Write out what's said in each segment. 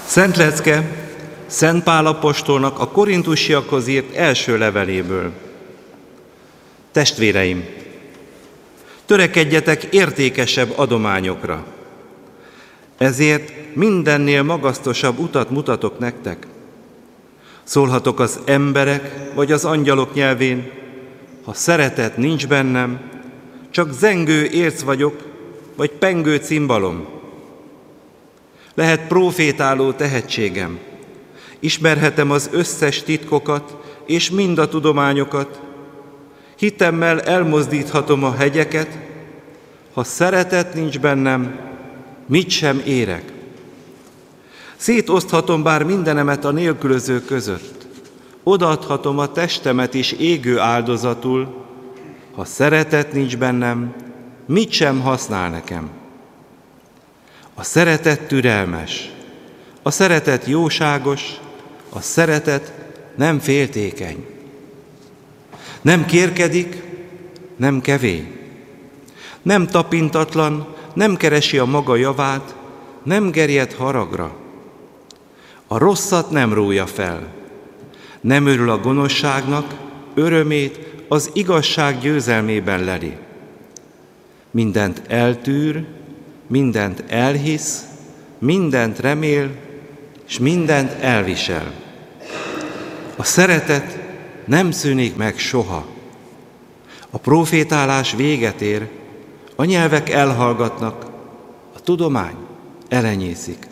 Szent lecke Szent Pál apostolnak a korintusiakhoz írt első leveléből. Testvéreim, törekedjetek értékesebb adományokra. Ezért mindennél magasztosabb utat mutatok nektek. Szólhatok az emberek vagy az angyalok nyelvén, ha szeretet nincs bennem, csak zengő érc vagyok, vagy pengő cimbalom. Lehet profétáló tehetségem, ismerhetem az összes titkokat és mind a tudományokat, hitemmel elmozdíthatom a hegyeket, ha szeretet nincs bennem, mit sem érek. Szétoszthatom bár mindenemet a nélkülözők között, odaadhatom a testemet is égő áldozatul, ha szeretet nincs bennem, mit sem használ nekem. A szeretet türelmes, a szeretet jóságos, a szeretet nem féltékeny. Nem kérkedik, nem kevély. Nem tapintatlan, nem keresi a maga javát, nem gerjed haragra. A rosszat nem rója fel. Nem örül a gonoszságnak, örömét az igazság győzelmében leli. Mindent eltűr, mindent elhisz, mindent remél, és mindent elvisel. A szeretet nem szűnik meg soha. A profétálás véget ér, a nyelvek elhallgatnak, a tudomány elenyészik.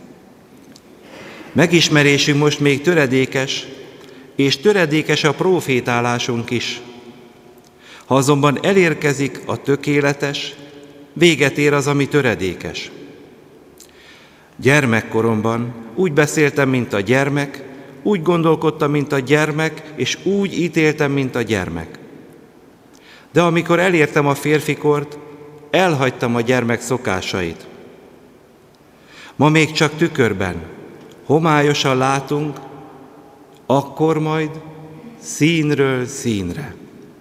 Megismerésünk most még töredékes, és töredékes a profétálásunk is. Ha azonban elérkezik a tökéletes, véget ér az, ami töredékes. Gyermekkoromban úgy beszéltem, mint a gyermek, úgy gondolkodtam, mint a gyermek, és úgy ítéltem, mint a gyermek. De amikor elértem a férfikort, elhagytam a gyermek szokásait. Ma még csak tükörben, homályosan látunk, akkor majd színről színre.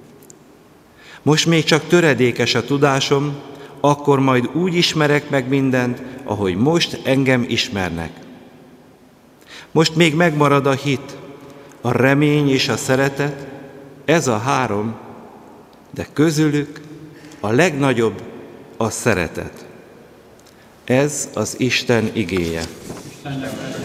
Most még csak töredékes a tudásom, akkor majd úgy ismerek meg mindent, ahogy most engem ismernek. Most még megmarad a hit, a remény és a szeretet, ez a három, de közülük a legnagyobb a szeretet. Ez az Isten igéje.